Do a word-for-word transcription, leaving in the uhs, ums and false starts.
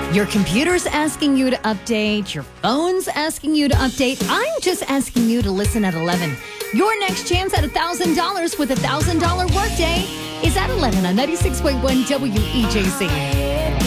Your computer's asking you to update. Your phone's asking you to update. I'm just asking you to listen at eleven. Your next chance at one thousand dollars with a one thousand dollars workday is at eleven on ninety-six point one W E J C.